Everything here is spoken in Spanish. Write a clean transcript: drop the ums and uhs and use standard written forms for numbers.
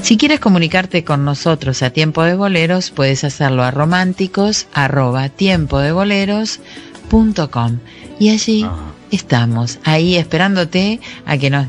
Si quieres comunicarte con nosotros a Tiempo de Boleros, puedes hacerlo a románticos@tiempodeboleros.com y allí estamos, ahí esperándote a que nos